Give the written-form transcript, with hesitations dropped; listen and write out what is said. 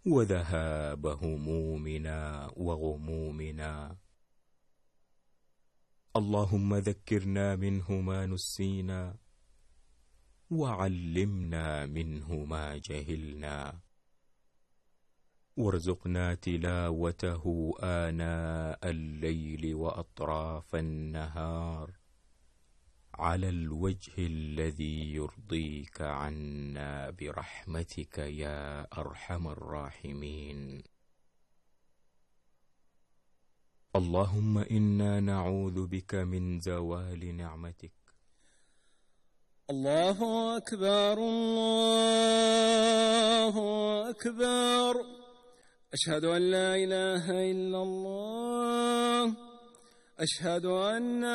وذهاب همومنا وغمومنا. اللهم ذكرنا منه ما نسينا، وعلمنا منه ما جهلنا، وارزقنا تلاوته آناء الليل وأطراف النهار على الوجه الذي يرضيك عنا برحمتك يا أرحم الراحمين. اللهم إنا نعوذ بك من زوال نعمتك. الله أكبر الله أكبر، أشهد أن لا إله إلا الله، أشهد أن